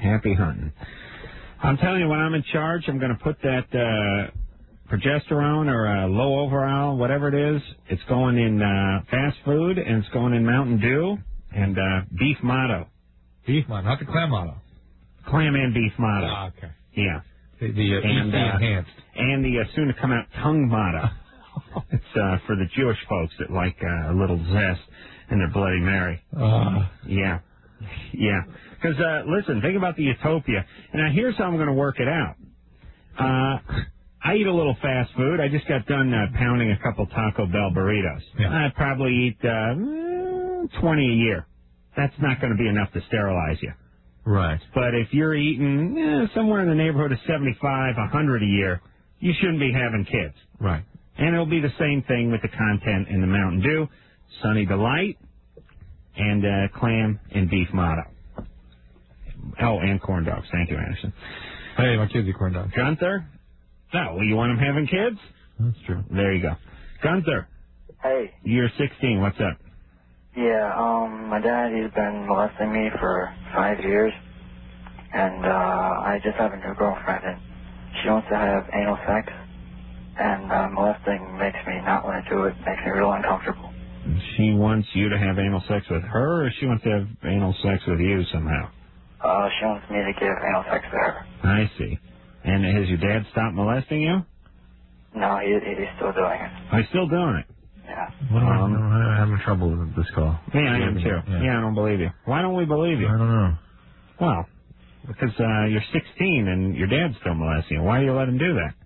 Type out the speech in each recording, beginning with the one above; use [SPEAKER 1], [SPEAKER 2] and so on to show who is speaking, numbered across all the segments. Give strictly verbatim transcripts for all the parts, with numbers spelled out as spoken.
[SPEAKER 1] Happy hunting. I'm telling you, when I'm in charge, I'm going to put that uh, progesterone or uh, low overall, whatever it is, it's going in uh, fast food, and it's going in Mountain Dew and uh, beef motto.
[SPEAKER 2] Beef motto, not the clam motto.
[SPEAKER 1] Clam and beef motto.
[SPEAKER 2] Ah, okay.
[SPEAKER 1] Yeah.
[SPEAKER 2] The, the uh,
[SPEAKER 1] and,
[SPEAKER 2] E C
[SPEAKER 1] uh,
[SPEAKER 2] enhanced.
[SPEAKER 1] And the uh, soon-to-come-out tongue motto. It's uh, for the Jewish folks that like uh, a little zest in their Bloody Mary.
[SPEAKER 2] Uh.
[SPEAKER 1] Yeah. Yeah. Because, uh, listen, think about the utopia. And now here's how I'm going to work it out. Uh, I eat a little fast food. I just got done uh, pounding a couple Taco Bell burritos.
[SPEAKER 2] Yeah.
[SPEAKER 1] I probably eat uh, twenty a year. That's not going to be enough to sterilize you.
[SPEAKER 2] Right.
[SPEAKER 1] But if you're eating eh, somewhere in the neighborhood of seventy-five, a hundred a year, you shouldn't be having kids.
[SPEAKER 2] Right.
[SPEAKER 1] And it'll be the same thing with the content in the Mountain Dew, Sunny Delight, and uh, clam and beef motto. Oh, and corn dogs. Thank you, Anderson.
[SPEAKER 2] Hey, my kids eat corn dogs.
[SPEAKER 1] Gunther? Oh, well, you want them having kids?
[SPEAKER 2] That's true.
[SPEAKER 1] There you go. Gunther.
[SPEAKER 3] Hey.
[SPEAKER 1] You're sixteen. What's up?
[SPEAKER 3] Yeah, um, my dad, he's been molesting me for five years, and uh, I just have a new girlfriend, and she wants to have anal sex, and uh, molesting makes me not want to do it, makes me real uncomfortable.
[SPEAKER 1] She wants you to have anal sex with her, or she wants to have anal sex with you somehow?
[SPEAKER 3] Uh, she wants me to give anal sex to her.
[SPEAKER 1] I see. And has your dad stopped molesting you?
[SPEAKER 3] No, he, he's still doing it.
[SPEAKER 1] Oh, he's still doing it?
[SPEAKER 3] Yeah.
[SPEAKER 2] Well,
[SPEAKER 1] Um,
[SPEAKER 2] I'm having trouble with this call.
[SPEAKER 1] Yeah, I am too.
[SPEAKER 2] Yeah.
[SPEAKER 1] yeah, I don't believe you. Why don't we believe you?
[SPEAKER 2] I don't know.
[SPEAKER 1] Well, because uh, you're sixteen and your dad's still molesting you. Why do you let him do that?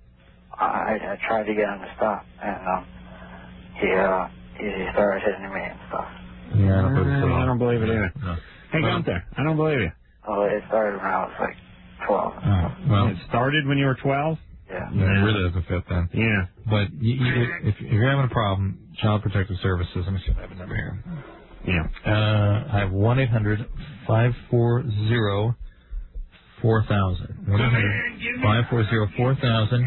[SPEAKER 3] I, I tried to get him to stop, and um, he, uh, he, he started hitting me and stuff.
[SPEAKER 2] Yeah, I don't believe it.
[SPEAKER 1] I don't believe it either.
[SPEAKER 2] No.
[SPEAKER 1] Hey,
[SPEAKER 2] well,
[SPEAKER 1] Gunther, I don't believe you.
[SPEAKER 3] Oh, it started when I was like twelve.
[SPEAKER 2] Uh, well,
[SPEAKER 1] It started when you were twelve?
[SPEAKER 3] Yeah.
[SPEAKER 2] Yeah, it really doesn't fit then.
[SPEAKER 1] Yeah.
[SPEAKER 2] But you, you, if, if you're having a problem, Child Protective Services, let me see if I have a number here.
[SPEAKER 1] Yeah.
[SPEAKER 2] Uh, I have one eight hundred five four zero four thousand. one eight hundred five four zero four thousand.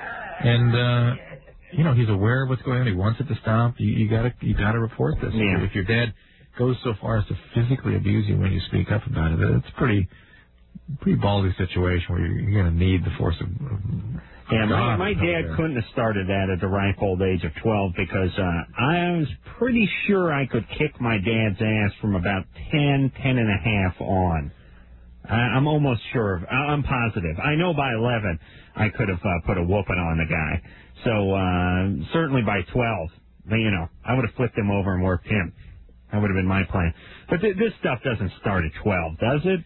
[SPEAKER 2] And, uh, you know, he's aware of what's going on. He wants it to stop. You, you gotta, you gotta report this.
[SPEAKER 1] Yeah.
[SPEAKER 2] If your dad goes so far as to physically abuse you when you speak up about it, it's a pretty, pretty ballsy situation where you're, you're gonna need the force of, of
[SPEAKER 1] Yeah, my,
[SPEAKER 2] God
[SPEAKER 1] my
[SPEAKER 2] to come
[SPEAKER 1] dad
[SPEAKER 2] there.
[SPEAKER 1] couldn't have started that at the ripe old age of twelve because uh, I was pretty sure I could kick my dad's ass from about ten, ten and a half on. I, I'm almost sure. Of, I'm positive. I know by eleven I could have uh, put a whooping on the guy. So uh, certainly by twelve, you know, I would have flipped him over and worked him. That would have been my plan. But th- this stuff doesn't start at twelve, does it?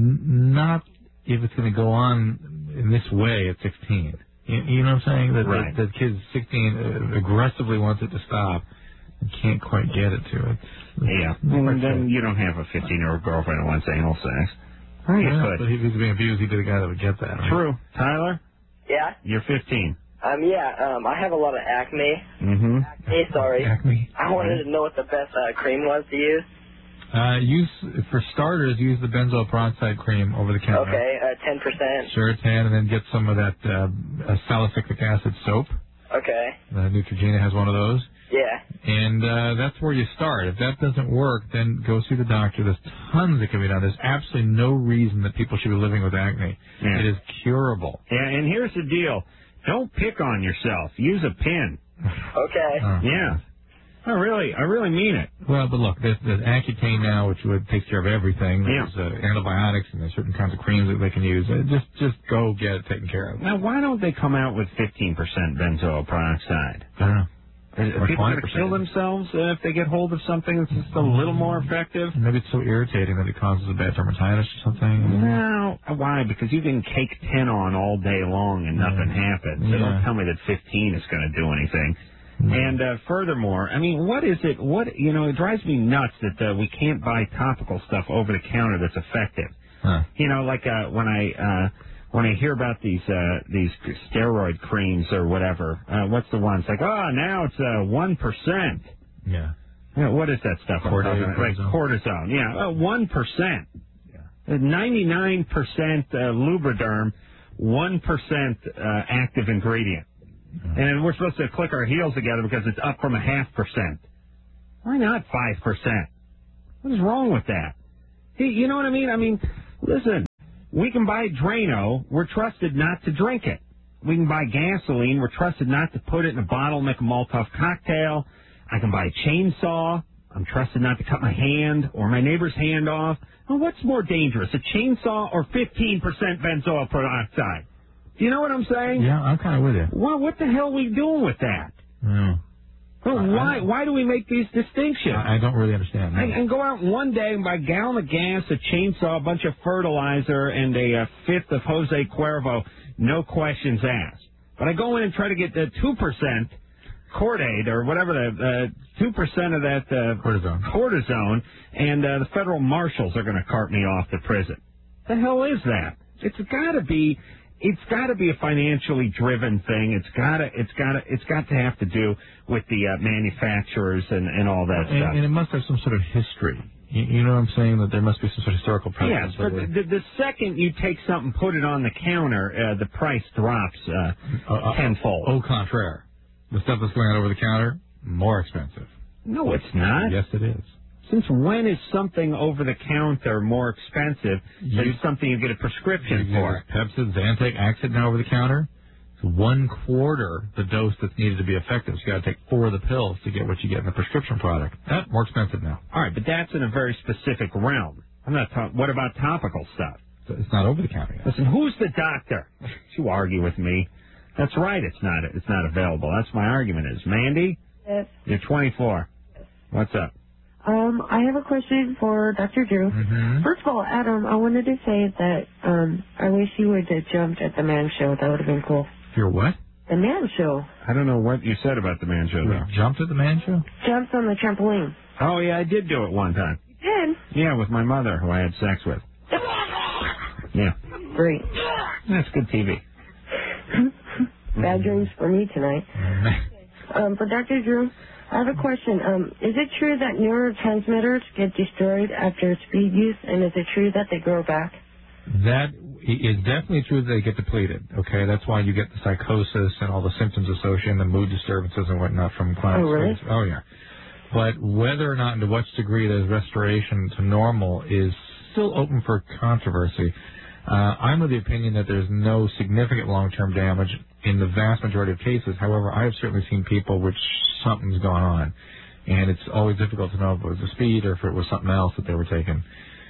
[SPEAKER 2] N- not if it's going to go on in this way at sixteen. You, you know what I'm saying? That
[SPEAKER 1] Right.
[SPEAKER 2] that, that kid sixteen uh, aggressively wants it to stop and can't quite get it to it.
[SPEAKER 1] Yeah. And then you don't have a fifteen-year-old girlfriend who wants anal sex. Oh, you
[SPEAKER 2] yeah,
[SPEAKER 1] could.
[SPEAKER 2] but if he's being abused, he'd be the guy that would get that. Right?
[SPEAKER 1] True. Tyler,
[SPEAKER 4] Yeah.
[SPEAKER 1] you're fifteen.
[SPEAKER 4] Um. Yeah. Um. I have a lot of acne.
[SPEAKER 1] Mm-hmm.
[SPEAKER 4] Hey, sorry.
[SPEAKER 2] Acne.
[SPEAKER 4] I wanted to know what the best uh, cream was to use.
[SPEAKER 2] Uh, use for starters, use the benzoyl peroxide cream over the counter.
[SPEAKER 4] Okay. Uh. Ten percent.
[SPEAKER 2] Sure, ten, and then get some of that uh, uh, salicylic acid soap.
[SPEAKER 4] Okay.
[SPEAKER 2] Uh, Neutrogena has one of those.
[SPEAKER 4] Yeah.
[SPEAKER 2] And uh, that's where you start. If that doesn't work, then go see the doctor. There's tons that can be done. There's absolutely no reason that people should be living with acne.
[SPEAKER 1] Yeah.
[SPEAKER 2] It is curable.
[SPEAKER 1] Yeah, and here's the deal. Don't pick on yourself. Use a pin.
[SPEAKER 4] Okay.
[SPEAKER 2] Uh,
[SPEAKER 1] Yeah. I really, I really mean it.
[SPEAKER 2] well, but look, there's, there's Accutane now, which would take care of everything.
[SPEAKER 1] Yeah.
[SPEAKER 2] There's uh, antibiotics, and there's certain kinds of creams that they can use. Uh, just just go get it taken care of.
[SPEAKER 1] Now, why don't they come out with fifteen percent benzoyl peroxide?
[SPEAKER 2] I don't know.
[SPEAKER 1] Are
[SPEAKER 2] Or
[SPEAKER 1] people going to
[SPEAKER 2] twenty percent.
[SPEAKER 1] kill themselves uh, if they get hold of something that's just a little more effective?
[SPEAKER 2] Maybe it's so irritating that it causes a bad dermatitis or something.
[SPEAKER 1] No. Why? Because you can cake ten on all day long and nothing happens. So
[SPEAKER 2] Yeah.
[SPEAKER 1] don't tell me that fifteen is going to do anything. And uh, furthermore, I mean, what is it? What you know, it drives me nuts that uh, we can't buy topical stuff over the counter that's effective.
[SPEAKER 2] Huh.
[SPEAKER 1] You know, like uh, when I uh, when I hear about these uh, these steroid creams or whatever. Uh, what's the one? It's like, oh, now it's uh one percent.
[SPEAKER 2] Yeah.
[SPEAKER 1] Yeah, what is that stuff? I'm
[SPEAKER 2] Cortisone.
[SPEAKER 1] talking about? Like cortisone. Yeah, uh, one percent. Ninety-nine percent uh, Lubriderm, one percent uh, active ingredient. And we're supposed to click our heels together because it's up from a half percent. Why not five percent? What is wrong with that? Hey, you know what I mean? I mean, listen, We can buy Drano. We're trusted not to drink it. We can buy gasoline. We're trusted not to put it in a bottle, make a Molotov cocktail. I can buy a chainsaw. I'm trusted not to cut my hand or my neighbor's hand off. Well, what's more dangerous, a chainsaw or fifteen percent benzoyl peroxide? Do you know what I'm saying?
[SPEAKER 2] Yeah, I'm kind of with you.
[SPEAKER 1] Well, what the hell are we doing with that?
[SPEAKER 2] Yeah.
[SPEAKER 1] Well,
[SPEAKER 2] I,
[SPEAKER 1] why
[SPEAKER 2] I,
[SPEAKER 1] why do we make these distinctions?
[SPEAKER 2] I, I don't really understand. No.
[SPEAKER 1] I can go out one day and buy a gallon of gas, a chainsaw, a bunch of fertilizer, and a, a fifth of Jose Cuervo, no questions asked. But I go in and try to get the two percent Cordate or whatever the uh, two percent of that uh,
[SPEAKER 2] cortisone,
[SPEAKER 1] cortisone, and uh, the federal marshals are going to cart me off to prison. The hell is that? It's got to be. It's got to be a financially driven thing. It's got to. It's got to. It's got to have to do with the uh, manufacturers and, and all that
[SPEAKER 2] and,
[SPEAKER 1] stuff.
[SPEAKER 2] And it must have some sort of history. You, you know what I'm saying? That there must be some sort of historical precedent.
[SPEAKER 1] Yes, but the, the second you take something, put it on the counter, uh, the price drops uh,
[SPEAKER 2] uh, uh,
[SPEAKER 1] tenfold.
[SPEAKER 2] Au contraire. The stuff that's going on over the counter, more expensive.
[SPEAKER 1] No, it's not.
[SPEAKER 2] Yes, it is.
[SPEAKER 1] Since when is something over the counter more expensive than
[SPEAKER 2] You,
[SPEAKER 1] something you get a prescription
[SPEAKER 2] you
[SPEAKER 1] for?
[SPEAKER 2] Pepsid, Zantac, Axid now over the counter. It's one quarter the dose that's needed to be effective. So you got to take four of the pills to get what you get in the prescription product. That's more expensive now.
[SPEAKER 1] All right, but that's in a very specific realm. I'm not talking. What about topical stuff?
[SPEAKER 2] So it's not over the counter yet.
[SPEAKER 1] Listen, who's the doctor? You argue with me. That's right. It's not. It's not available. That's my argument. Is Mandy?
[SPEAKER 5] Yes.
[SPEAKER 1] You're twenty-four.
[SPEAKER 5] Yes.
[SPEAKER 1] What's up?
[SPEAKER 5] Um, I have a question for Doctor Drew.
[SPEAKER 2] Mm-hmm.
[SPEAKER 5] First of all, Adam, I wanted to say that um, I wish you would have jumped at the man show. That would have been cool.
[SPEAKER 2] You're what?
[SPEAKER 5] The man show.
[SPEAKER 1] I don't know what you said about the man show.
[SPEAKER 2] You
[SPEAKER 1] Though.
[SPEAKER 2] jumped at the man show?
[SPEAKER 5] Jumped on the trampoline.
[SPEAKER 1] Oh yeah, I did do it one time.
[SPEAKER 5] You did?
[SPEAKER 1] Yeah, with my mother, who I had sex with. Yeah.
[SPEAKER 5] Great.
[SPEAKER 1] That's good T V.
[SPEAKER 5] Bad dreams for me tonight. Um, for Doctor Drew, I have a question. Um, is it true that neurotransmitters get destroyed after speed use, and is it true that they grow back?
[SPEAKER 2] That is definitely true that they get depleted, okay? That's why you get the psychosis and all the symptoms associated, the mood disturbances and whatnot from chronic
[SPEAKER 5] Oh, really?
[SPEAKER 2] stress. Oh, yeah. But whether or not and to what degree there's restoration to normal is still open for controversy. Uh, I'm of the opinion that there's no significant long-term damage in the vast majority of cases. However, I have certainly seen people which something's gone on. And it's always difficult to know if it was the speed or if it was something else that they were taking.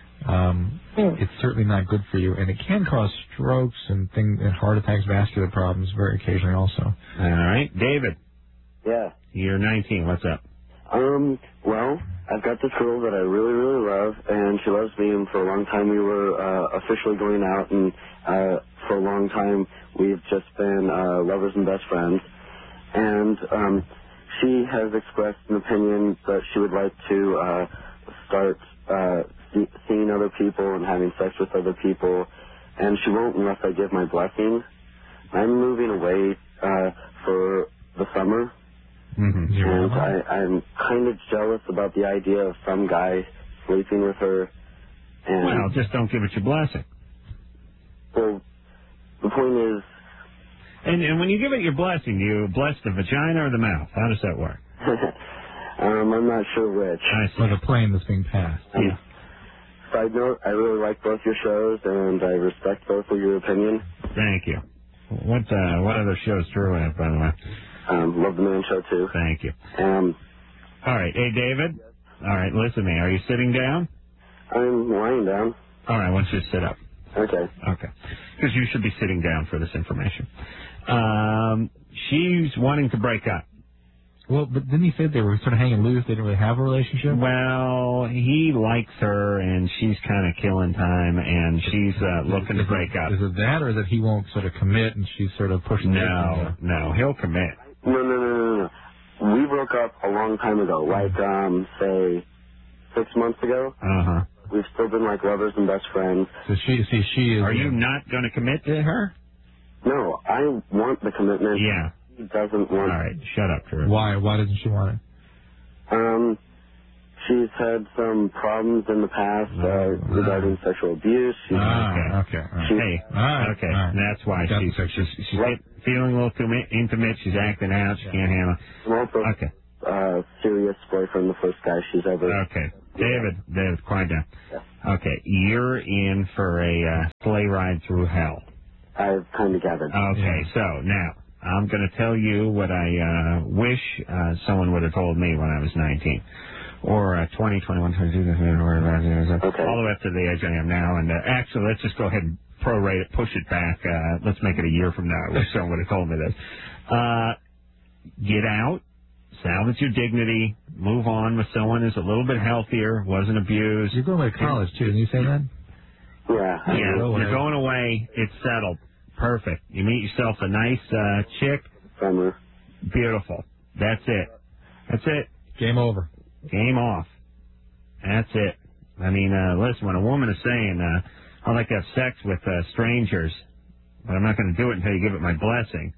[SPEAKER 2] Um,
[SPEAKER 5] Hmm.
[SPEAKER 2] It's certainly not good for you. And it can cause strokes and, things, and heart attacks, vascular problems very occasionally also.
[SPEAKER 1] All right, David.
[SPEAKER 6] Yeah.
[SPEAKER 1] You're nineteen. What's up?
[SPEAKER 6] Um, well, I've got this girl that I really, really love, and she loves me, and for a long time we were uh, officially going out, and uh, for a long time we've just been uh, lovers and best friends. And um, she has expressed an opinion that she would like to uh, start uh, see- seeing other people and having sex with other people, and she won't unless I give my blessing. I'm moving away uh, for the summer.
[SPEAKER 1] Mm-hmm.
[SPEAKER 6] And I, I'm kind of jealous about the idea of some guy sleeping with her. And
[SPEAKER 1] Well, just don't give it your blessing.
[SPEAKER 6] well, the point is,
[SPEAKER 1] And, and when you give it your blessing, you bless the vagina or the mouth? How does that work?
[SPEAKER 6] um, I'm not sure which.
[SPEAKER 1] I see.
[SPEAKER 2] Or the plane that's being passed.
[SPEAKER 6] Um, Side note, I really like both your shows, and I respect both of your opinion.
[SPEAKER 1] Thank you. What uh, what other shows Drew have, by the way?
[SPEAKER 6] Um, love the Man Show, too.
[SPEAKER 1] Thank you.
[SPEAKER 6] Um,
[SPEAKER 1] All right. Hey, David. All right, listen to me. Are you sitting down?
[SPEAKER 6] I'm lying down.
[SPEAKER 1] All right, I want you to sit up.
[SPEAKER 6] Okay.
[SPEAKER 1] Okay. Because you should be sitting down for this information. Um, she's wanting to break up.
[SPEAKER 2] Well, but didn't he say they were sort of hanging loose? They didn't really have a relationship?
[SPEAKER 1] Well, he likes her, and she's kind of killing time, and she's uh, looking to break up.
[SPEAKER 2] Is it that, or is it he won't sort of commit and she's sort of pushing the
[SPEAKER 1] No, no, he'll commit.
[SPEAKER 6] No, no, no, no, no. We broke up a long time ago, like, um, say, six months ago.
[SPEAKER 1] Uh-huh.
[SPEAKER 6] We've still been like lovers and best friends.
[SPEAKER 2] So she, see, she is.
[SPEAKER 1] Are you not going to commit to her?
[SPEAKER 6] No, I want the commitment.
[SPEAKER 1] Yeah.
[SPEAKER 6] He doesn't
[SPEAKER 1] All
[SPEAKER 6] want.
[SPEAKER 1] right, shut up, Drew.
[SPEAKER 2] Why? Why doesn't she want it?
[SPEAKER 6] Um, she's had some problems in the past uh, regarding sexual abuse. She's
[SPEAKER 2] Ah, okay. all right.
[SPEAKER 6] She-
[SPEAKER 1] Hey,
[SPEAKER 2] All right,
[SPEAKER 1] okay,
[SPEAKER 2] all right.
[SPEAKER 6] Uh,
[SPEAKER 1] that's why
[SPEAKER 2] Got
[SPEAKER 1] she's,
[SPEAKER 2] the picture.
[SPEAKER 1] she's, she's get, feeling a little too mi- intimate. She's acting out. She can't handle
[SPEAKER 6] I'm also
[SPEAKER 1] Okay,
[SPEAKER 6] uh, serious boyfriend, the first guy she's ever.
[SPEAKER 1] okay. David, David, quiet down.
[SPEAKER 6] Yeah.
[SPEAKER 1] Okay, you're in for a uh, sleigh ride through hell.
[SPEAKER 6] I've kind of gathered.
[SPEAKER 1] Okay,
[SPEAKER 2] Yeah.
[SPEAKER 1] so now I'm going to tell you what I uh, wish uh, someone would have told me when I was nineteen. Or uh, twenty, twenty-one, twenty-two,
[SPEAKER 6] okay.
[SPEAKER 1] all the way up to the age I am now. And uh, actually, let's just go ahead and prorate it, push it back. Uh, let's make it a year from now. I wish someone would have told me this. Uh, get out, salvage your dignity, move on with someone who's a little bit healthier, wasn't abused.
[SPEAKER 2] You're going away to college, too. Didn't you say that?
[SPEAKER 6] Yeah.
[SPEAKER 1] Yeah,
[SPEAKER 2] Go
[SPEAKER 1] you're
[SPEAKER 2] away.
[SPEAKER 1] going away. It's settled. Perfect. You meet yourself a nice uh, chick.
[SPEAKER 6] Summer.
[SPEAKER 1] Beautiful. That's it. That's it.
[SPEAKER 2] Game over.
[SPEAKER 1] Game off. That's it. I mean, uh, listen, when a woman is saying, uh, I'd like to have sex with uh, strangers, but I'm not going to do it until you give it my blessing.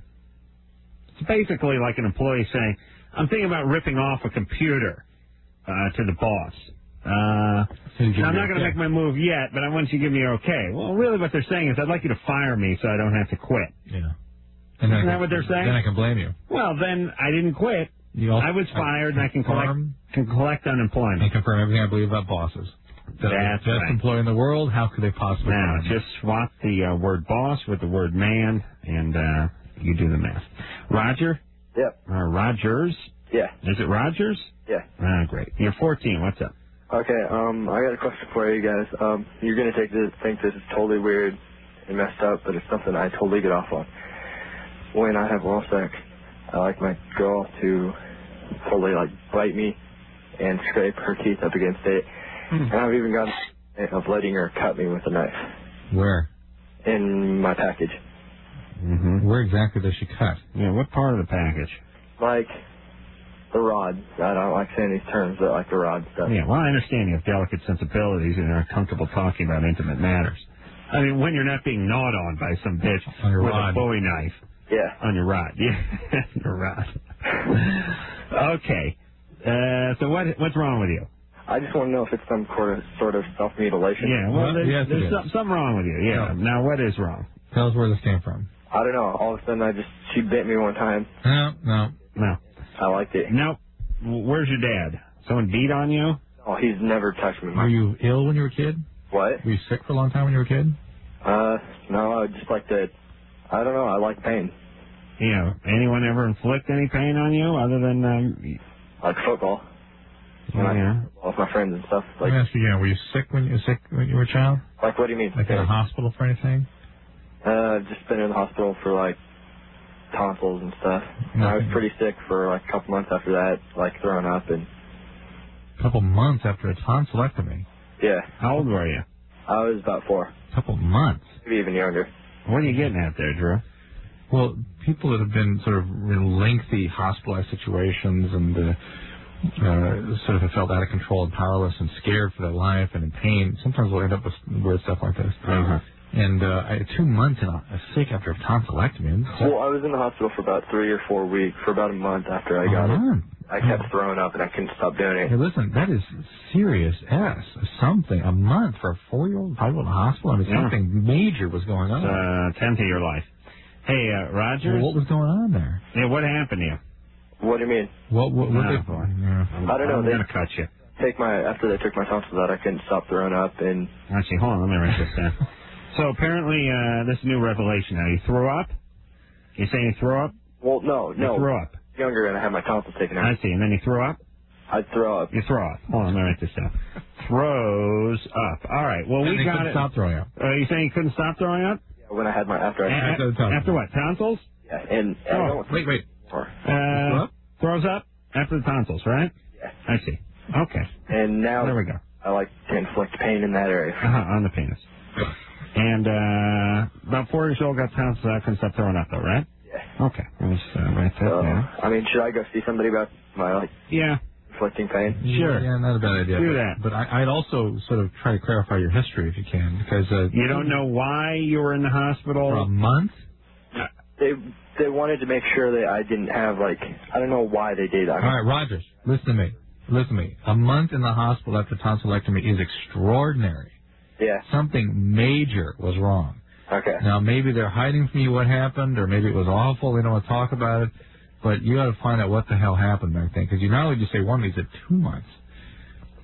[SPEAKER 1] It's basically like an employee saying, I'm thinking about ripping off a computer uh, to the boss. Uh, now, I'm not going to make my move yet, but I want you to give me your okay. Well, really what they're saying is, I'd like you to fire me so I don't have to quit.
[SPEAKER 2] Yeah. And
[SPEAKER 1] Isn't that what they're saying?
[SPEAKER 2] Then I can blame you.
[SPEAKER 1] Well, then I didn't quit.
[SPEAKER 2] You also
[SPEAKER 1] I was fired, and I can collect,
[SPEAKER 2] confirm
[SPEAKER 1] can collect unemployment.
[SPEAKER 2] and confirm everything I believe about bosses. That are
[SPEAKER 1] That's
[SPEAKER 2] the best
[SPEAKER 1] right.
[SPEAKER 2] employee in the world. How could they possibly?
[SPEAKER 1] Now,
[SPEAKER 2] fire me?
[SPEAKER 1] just swap the uh, word boss with the word man, and uh, you do the math. Roger?
[SPEAKER 6] Yep.
[SPEAKER 1] Uh, Rogers?
[SPEAKER 6] Yeah.
[SPEAKER 1] Is it Rogers?
[SPEAKER 6] Yeah.
[SPEAKER 1] Ah, great. You're fourteen. What's up?
[SPEAKER 7] Okay, um, I got a question for you guys. Um, you're gonna take this, think this is totally weird and messed up, but it's something I totally get off on. When I have oral sex, I like my girl to totally like bite me and scrape her teeth up against it,
[SPEAKER 1] Mm.
[SPEAKER 7] and I've even got of letting her cut me with a knife
[SPEAKER 2] Where?
[SPEAKER 7] in my package,
[SPEAKER 1] Mm-hmm.
[SPEAKER 2] Where exactly does she cut?
[SPEAKER 1] Yeah, what part of the package?
[SPEAKER 7] like the rod. I don't like saying these terms, but like the rod stuff.
[SPEAKER 1] Yeah, well, I understand you have delicate sensibilities and are comfortable talking about intimate matters. I mean, when you're not being gnawed on by some bitch
[SPEAKER 2] On your
[SPEAKER 1] with
[SPEAKER 2] rod.
[SPEAKER 1] a Bowie knife.
[SPEAKER 7] Yeah.
[SPEAKER 1] On your rod. Yeah, your rod. Okay. Uh, so what what's wrong with you?
[SPEAKER 7] I just want to know if it's some sort of sort of self-mutilation.
[SPEAKER 1] Yeah, well,
[SPEAKER 2] Well,
[SPEAKER 1] there's,
[SPEAKER 2] yes, it
[SPEAKER 1] there's
[SPEAKER 2] is.
[SPEAKER 1] some, something wrong with you. Yeah. Now, what is wrong?
[SPEAKER 2] Tell us where this came from.
[SPEAKER 7] I don't know. All of a sudden, I just she bit me one time.
[SPEAKER 2] No, no.
[SPEAKER 1] No.
[SPEAKER 7] I liked it.
[SPEAKER 1] Nope. W- Where's your dad? Someone beat on you?
[SPEAKER 7] Oh, he's never touched me.
[SPEAKER 2] Were you ill when you were a kid?
[SPEAKER 7] What?
[SPEAKER 2] Were you sick for a long time when you were a kid?
[SPEAKER 7] Uh, no, I just like to. I don't know. I like pain.
[SPEAKER 1] You know, anyone ever inflict any pain on you other than, um,
[SPEAKER 7] Like football. When
[SPEAKER 1] yeah.
[SPEAKER 7] I, with my friends and stuff.
[SPEAKER 2] Let
[SPEAKER 7] Like,
[SPEAKER 2] me ask you again. Were you sick when you were sick when you were a child?
[SPEAKER 7] like what do you mean?
[SPEAKER 2] Like in a hospital for anything?
[SPEAKER 7] Uh, I've just been in the hospital for like tonsils and stuff. And I was
[SPEAKER 2] Nothing.
[SPEAKER 7] pretty sick for like a couple months after that, like throwing up and
[SPEAKER 2] A couple months after a tonsillectomy.
[SPEAKER 7] yeah.
[SPEAKER 1] How old were you?
[SPEAKER 7] I was about four,
[SPEAKER 2] A couple months.
[SPEAKER 7] maybe even younger.
[SPEAKER 1] What are you getting at there, Drew?
[SPEAKER 2] Well, people that have been sort of in lengthy hospitalized situations and uh, uh, sort of have felt out of control and powerless and scared for their life and in pain, sometimes will end up with weird stuff like this.
[SPEAKER 1] Uh-huh.
[SPEAKER 2] And uh, I had two months in a, a sick after a tonsillectomy.
[SPEAKER 7] Well, I was in the hospital for about three or four weeks, for about a month after I got
[SPEAKER 2] a
[SPEAKER 7] it.
[SPEAKER 2] month.
[SPEAKER 7] I kept throwing up and I couldn't stop doing it.
[SPEAKER 2] Hey, listen, that is serious S. Something. A month for a four-year-old, five-year-old in the hospital? I mean,
[SPEAKER 1] Yeah.
[SPEAKER 2] something major was going on.
[SPEAKER 1] Uh, tenth of your life. Hey, uh, Roger?
[SPEAKER 2] Well, what was going on there?
[SPEAKER 1] Yeah, what happened to you?
[SPEAKER 7] What do you mean?
[SPEAKER 2] What, what, what
[SPEAKER 1] Oh,
[SPEAKER 2] they,
[SPEAKER 1] boy.
[SPEAKER 2] yeah.
[SPEAKER 7] I don't know.
[SPEAKER 1] I'm
[SPEAKER 7] They
[SPEAKER 1] going to cut you.
[SPEAKER 7] take my after they took my tonsils out, I couldn't stop throwing up and
[SPEAKER 1] Actually, hold on. Let me write this down. So apparently, uh, this is a new revelation now. You threw up? You saying you threw up?
[SPEAKER 7] well, no,
[SPEAKER 1] You
[SPEAKER 7] no,
[SPEAKER 1] threw up.
[SPEAKER 7] younger and I had my tonsils taken
[SPEAKER 1] I
[SPEAKER 7] out.
[SPEAKER 1] see. And then you threw up?
[SPEAKER 7] I'd throw up.
[SPEAKER 1] You throw up. Hold on. Let me write this down. Throws up. All right. Well,
[SPEAKER 2] And
[SPEAKER 1] we
[SPEAKER 2] they
[SPEAKER 1] got
[SPEAKER 2] couldn't
[SPEAKER 1] it.
[SPEAKER 2] stop throwing up.
[SPEAKER 1] Uh, you saying you couldn't stop throwing up?
[SPEAKER 7] When I had my after I
[SPEAKER 1] A-
[SPEAKER 2] After the tonsils.
[SPEAKER 1] after what? Tonsils?
[SPEAKER 7] yeah, and, and I
[SPEAKER 1] Oh,
[SPEAKER 7] don't
[SPEAKER 2] Wait, wait.
[SPEAKER 7] more.
[SPEAKER 1] Uh,
[SPEAKER 2] up?
[SPEAKER 1] throws up after the tonsils, right?
[SPEAKER 7] Yeah.
[SPEAKER 1] I see. Okay.
[SPEAKER 7] And now
[SPEAKER 1] There we go.
[SPEAKER 7] I like to inflict pain in that area.
[SPEAKER 1] Uh-huh, on the penis. And uh, about four years old, got tonsils out, couldn't stop throwing up, though, right?
[SPEAKER 7] Yeah.
[SPEAKER 1] Okay. Let's uh, write that
[SPEAKER 7] So,
[SPEAKER 1] down.
[SPEAKER 7] I mean, should I go see somebody about my like
[SPEAKER 1] Yeah.
[SPEAKER 7] inflicting pain?
[SPEAKER 1] Sure.
[SPEAKER 2] Yeah, not a bad idea.
[SPEAKER 1] Do
[SPEAKER 2] but,
[SPEAKER 1] that.
[SPEAKER 2] But I, I'd also sort of try to clarify your history if you can, because uh,
[SPEAKER 1] You don't know why you were in the
[SPEAKER 2] for a
[SPEAKER 1] hospital?
[SPEAKER 2] month.
[SPEAKER 7] They they wanted to make sure that I didn't have like I don't know why they did. I
[SPEAKER 2] All
[SPEAKER 7] mean,
[SPEAKER 2] right, Rogers, listen to me. Listen to me. A month in the hospital after tonsillectomy is extraordinary.
[SPEAKER 7] yeah.
[SPEAKER 2] Something major was wrong.
[SPEAKER 7] Okay.
[SPEAKER 2] Now, maybe they're hiding from you what happened, or maybe it was awful. They don't want to talk about it. But you got to find out what the hell happened back then, because you not only just say one, you said two months.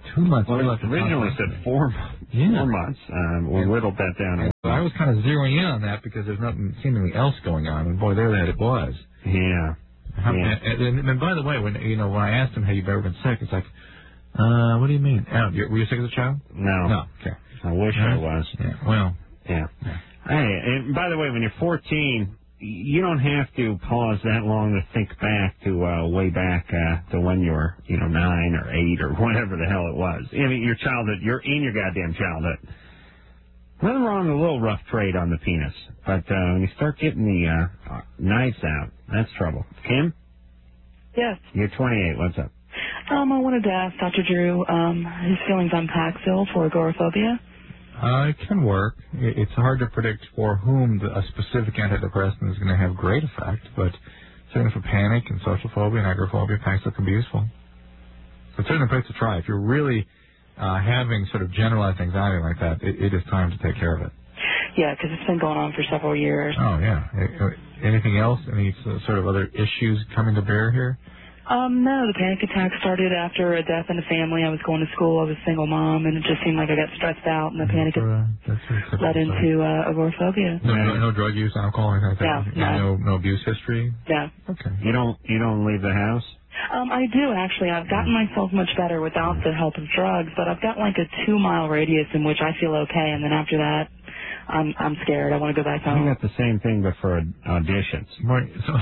[SPEAKER 2] Two months.
[SPEAKER 1] Well,
[SPEAKER 2] we
[SPEAKER 1] it
[SPEAKER 2] left the
[SPEAKER 1] originally
[SPEAKER 2] contract.
[SPEAKER 1] said four,
[SPEAKER 2] Yeah.
[SPEAKER 1] four months. Um, we
[SPEAKER 2] Yeah.
[SPEAKER 1] whittled that down.
[SPEAKER 2] And so I was kind of zeroing in on that because there's nothing seemingly else going on, and boy, there that it was.
[SPEAKER 1] Yeah.
[SPEAKER 2] How,
[SPEAKER 1] yeah.
[SPEAKER 2] and, and, and by the way, when you know when I asked him, "Have you ever been sick?" It's like, uh, what do you mean? Oh, you, were you sick as a child?
[SPEAKER 1] No.
[SPEAKER 2] No. Okay.
[SPEAKER 1] I wish
[SPEAKER 2] Huh?
[SPEAKER 1] I was.
[SPEAKER 2] Yeah. Well.
[SPEAKER 1] Yeah. yeah. Hey, and by the way, when you're fourteen, you don't have to pause that long to think back to uh, way back uh, to when you were, you know, nine or eight or whatever the hell it was. I mean, your childhood, you're in your goddamn childhood. Nothing wrong with a little rough trade on the penis, but uh, when you start getting the uh, knives out, that's trouble. Kim?
[SPEAKER 8] Yes.
[SPEAKER 1] You're twenty-eight. What's up?
[SPEAKER 8] Um, I wanted to ask Doctor Drew um, his feelings on Paxil for agoraphobia.
[SPEAKER 2] Uh, it can work. It, it's hard to predict for whom the, a specific antidepressant is going to have great effect, but certainly for panic and social phobia and agoraphobia, Paxil can be useful. So it's certainly a place to try. If you're really uh, having sort of generalized anxiety like that, it, it is time to take care of it.
[SPEAKER 8] Yeah, because it's been going on for several years.
[SPEAKER 2] Oh, yeah. Anything else? Any sort of other issues coming to bear here?
[SPEAKER 8] Um, no, the panic attack started after a death in the family. I was going to school. I was a single mom, and it just seemed like I got stressed out, and the panic
[SPEAKER 2] Uh, that's
[SPEAKER 8] led into uh, agoraphobia.
[SPEAKER 2] No, no, no drug use, alcohol, anything like that?
[SPEAKER 8] No, no.
[SPEAKER 2] No, no abuse history?
[SPEAKER 8] Yeah.
[SPEAKER 2] Okay.
[SPEAKER 1] You don't you don't leave the house?
[SPEAKER 8] Um, I do, actually. I've gotten myself much better without the help of drugs, but I've got like a two-mile radius in which I feel okay, and then after that, I'm I'm scared. I want to go back
[SPEAKER 1] I
[SPEAKER 8] home.
[SPEAKER 1] got the same thing, but for auditions.
[SPEAKER 2] Right. So,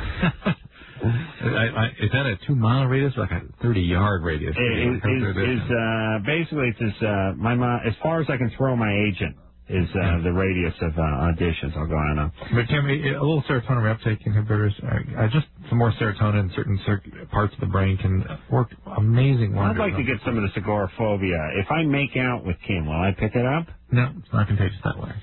[SPEAKER 2] I, I, is that a two-mile radius or like a thirty-yard radius?
[SPEAKER 1] It, it, is, is uh, basically it's as uh, my mo- as far as I can throw my agent is uh, the radius of uh, auditions. I'll go on. Uh,
[SPEAKER 2] But Tim, a little serotonin reuptake inhibitors, uh, uh, just some more serotonin in certain cir- parts of the brain can work amazing wonders.
[SPEAKER 1] I'd like to get some of this agoraphobia. If I make out with Kim, will I pick it up?
[SPEAKER 2] No, it's not contagious that way.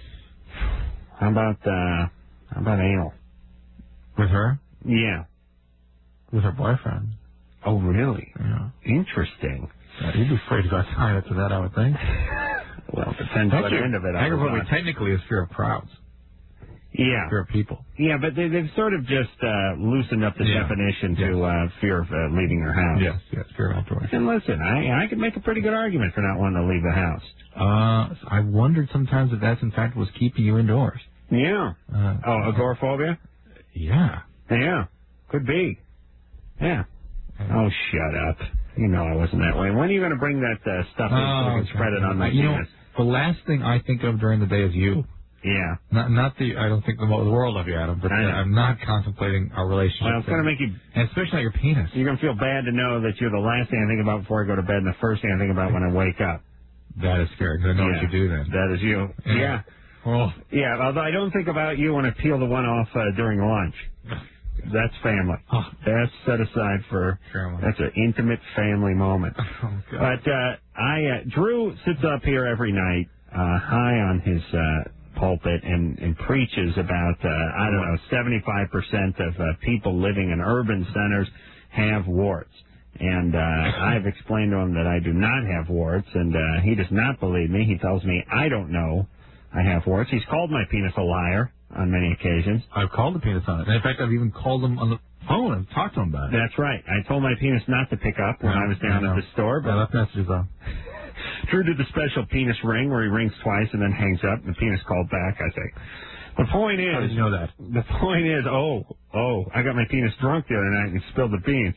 [SPEAKER 1] How about uh, how about anal?
[SPEAKER 2] With her?
[SPEAKER 1] Yeah.
[SPEAKER 2] With her boyfriend.
[SPEAKER 1] Oh, really?
[SPEAKER 2] Yeah.
[SPEAKER 1] Interesting.
[SPEAKER 2] Uh, you'd be afraid to go outside after that, I would think.
[SPEAKER 1] Well, it depends what end of it I was
[SPEAKER 2] agoraphobia
[SPEAKER 1] on.
[SPEAKER 2] technically is fear of crowds.
[SPEAKER 1] Yeah.
[SPEAKER 2] Fear of people.
[SPEAKER 1] Yeah, but they, they've sort of just uh, loosened up the
[SPEAKER 2] Yeah.
[SPEAKER 1] definition
[SPEAKER 2] Yes.
[SPEAKER 1] to uh, fear of uh, leaving your house.
[SPEAKER 2] Yes, yes, fear of outdoors.
[SPEAKER 1] And listen, I I could make a pretty good argument for not wanting to leave the house.
[SPEAKER 2] Uh, I wondered sometimes if that's in fact was keeping you indoors.
[SPEAKER 1] Yeah.
[SPEAKER 2] Uh,
[SPEAKER 1] Oh, agoraphobia?
[SPEAKER 2] Yeah.
[SPEAKER 1] Yeah. Could be. Yeah. Oh, shut up. You know I wasn't that way. When are you going to bring that uh, stuff in so
[SPEAKER 2] Oh,
[SPEAKER 1] we can spread it on my
[SPEAKER 2] you know,
[SPEAKER 1] penis?
[SPEAKER 2] the last thing I think of during the day is you.
[SPEAKER 1] Yeah.
[SPEAKER 2] Not, not the. I don't think the, the world of you, Adam. But uh,
[SPEAKER 1] I know.
[SPEAKER 2] I'm not contemplating our relationship.
[SPEAKER 1] Well, it's going to make you...
[SPEAKER 2] and especially not your penis.
[SPEAKER 1] You're going to feel bad to know that you're the last thing I think about before I go to bed and the first thing I think about when I wake up.
[SPEAKER 2] That is scary. 'Cause I know
[SPEAKER 1] Yeah.
[SPEAKER 2] what you do then.
[SPEAKER 1] That is you.
[SPEAKER 2] Yeah.
[SPEAKER 1] Yeah.
[SPEAKER 2] Oh.
[SPEAKER 1] Yeah, although I don't think about you when I peel the one off uh, during lunch. That's family.
[SPEAKER 2] Oh.
[SPEAKER 1] That's set aside for...
[SPEAKER 2] Family.
[SPEAKER 1] That's an intimate family moment.
[SPEAKER 2] Oh, God.
[SPEAKER 1] But uh, I, uh, Drew sits up here every night, uh, high on his uh, pulpit, and, and preaches about uh, I don't know, seventy-five percent of uh, people living in urban centers have warts. And uh, I've explained to him that I do not have warts, and uh, he does not believe me. He tells me I don't know I have warts. He's called my penis a liar on many occasions.
[SPEAKER 2] I've called the penis on it. And in fact, I've even called him on the phone and talked to him about it.
[SPEAKER 1] That's right. I told my penis not to pick up when
[SPEAKER 2] Yeah,
[SPEAKER 1] I was down
[SPEAKER 2] I
[SPEAKER 1] at
[SPEAKER 2] know.
[SPEAKER 1] the store, but
[SPEAKER 2] I left messages on.
[SPEAKER 1] Drew did the special penis ring where he rings twice and then hangs up, and the penis called back, I think. The point is...
[SPEAKER 2] How did you know that?
[SPEAKER 1] The point is, oh, oh, I got my penis drunk the other night and spilled the beans.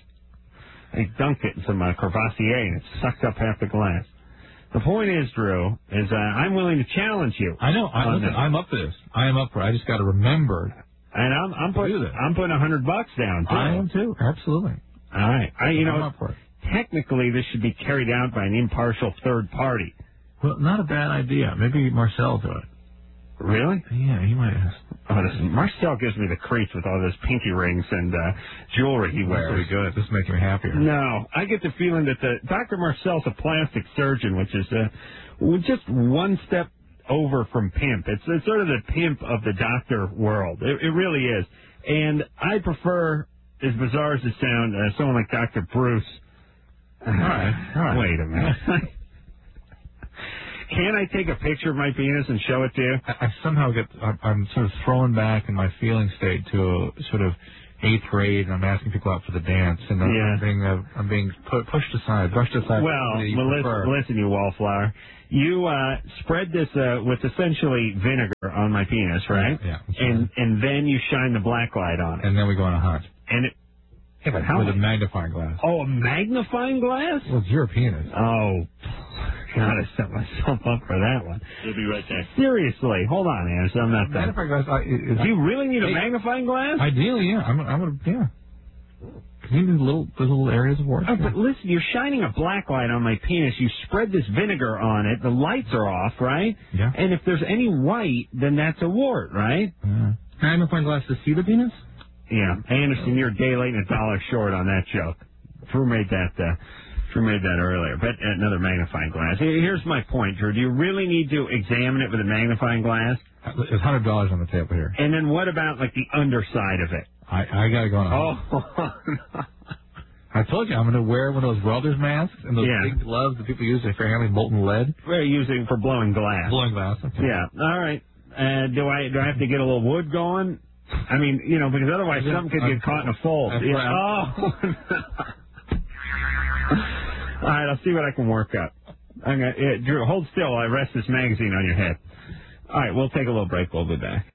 [SPEAKER 1] I dunked it in some uh, Crevassier and it sucked up half the glass. The point is, Drew, is uh, I'm willing to challenge you.
[SPEAKER 2] I know. I, listen, I'm up for this. I am up for it. I just got to remember.
[SPEAKER 1] And I'm I'm putting I'm putting a hundred bucks down too.
[SPEAKER 2] I am too. Absolutely.
[SPEAKER 1] All right. I you
[SPEAKER 2] I'm
[SPEAKER 1] know
[SPEAKER 2] up for it.
[SPEAKER 1] technically this should be carried out by an impartial third party.
[SPEAKER 2] Well, not a bad idea. Maybe Marcel do it.
[SPEAKER 1] Really?
[SPEAKER 2] Yeah, he might have.
[SPEAKER 1] Oh, listen, Marcel gives me the creeps with all those pinky rings and uh, jewelry he
[SPEAKER 2] That's
[SPEAKER 1] wears.
[SPEAKER 2] pretty good. This is making me happier.
[SPEAKER 1] No, I get the feeling that the Doctor Marcel's a plastic surgeon, which is uh, well, just one step over from pimp. It's, it's sort of the pimp of the doctor world. It, it really is. And I prefer, as bizarre as it sounds, uh, someone like Doctor Bruce.
[SPEAKER 2] All right. All right.
[SPEAKER 1] Wait a minute. Can I take a picture of my penis and show it to you?
[SPEAKER 2] I, I somehow get, I, I'm sort of thrown back in my feeling state to a sort of eighth grade, and I'm asking people out for the dance, and I'm
[SPEAKER 1] Yeah.
[SPEAKER 2] being uh, I'm being pu- pushed aside, brushed aside.
[SPEAKER 1] Well,
[SPEAKER 2] you
[SPEAKER 1] well
[SPEAKER 2] prefer.
[SPEAKER 1] listen, listen, you wallflower. You uh, spread this uh, with essentially vinegar on my penis, right?
[SPEAKER 2] Yeah. yeah
[SPEAKER 1] And and then you shine the black light on it.
[SPEAKER 2] and then we go on a hunt.
[SPEAKER 1] And it, yeah, but how?
[SPEAKER 2] With a magnifying glass.
[SPEAKER 1] Oh, a magnifying glass?
[SPEAKER 2] Well, it's your penis.
[SPEAKER 1] Oh, God, I set myself up for that one.
[SPEAKER 9] We'll be right there.
[SPEAKER 1] Seriously, hold on, Anderson. I'm not that.
[SPEAKER 2] Magnifying glass. I, it,
[SPEAKER 1] Do you really need a
[SPEAKER 2] Hey,
[SPEAKER 1] magnifying glass?
[SPEAKER 2] Ideally, yeah. I'm, I'm gonna, yeah. You need little, those little areas of work.
[SPEAKER 1] Oh, but listen, you're shining a black light on my penis. You spread this vinegar on it. The lights are off, right?
[SPEAKER 2] Yeah.
[SPEAKER 1] And if there's any white, then that's a wart, right?
[SPEAKER 2] Yeah. Magnifying glass to see the penis?
[SPEAKER 1] Yeah. Anderson, you're a day late and a dollar short on that joke. Drew made that. Uh, Drew made that earlier. But another magnifying glass. Here's my point, Drew. Do you really need to examine it with a magnifying glass?
[SPEAKER 2] There's one hundred dollars on the table here.
[SPEAKER 1] And then what about like the underside of it?
[SPEAKER 2] I, I gotta go on. A
[SPEAKER 1] Oh.
[SPEAKER 2] I told you I'm gonna wear one of those welder's masks and those
[SPEAKER 1] Yeah.
[SPEAKER 2] big gloves that people use if they're handling molten lead.
[SPEAKER 1] We're using for blowing glass.
[SPEAKER 2] Blowing glass. Okay.
[SPEAKER 1] Yeah. All right. Uh, do I do I have to get a little wood going? I mean, you know, because otherwise
[SPEAKER 2] Yeah,
[SPEAKER 1] something could get caught in a fold.
[SPEAKER 2] That's
[SPEAKER 1] Yeah.
[SPEAKER 2] right.
[SPEAKER 1] Oh. All right. I'll see what I can work up. I'm gonna, uh, Drew, hold still while I rest this magazine on your head. All right. We'll take a little break. We'll be back.